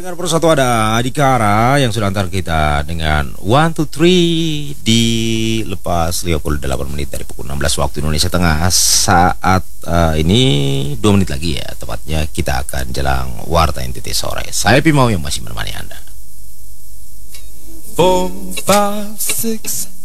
Pendengar Persatu, ada Adikara yang sudah antar kita dengan 1, 2, 3 di lepas 58 menit dari pukul 16 waktu Indonesia Tengah. Saat ini 2 menit lagi ya, tepatnya kita akan jelang Warta NTT sore. Saya Pimau yang masih menemani Anda. 4, 5, 6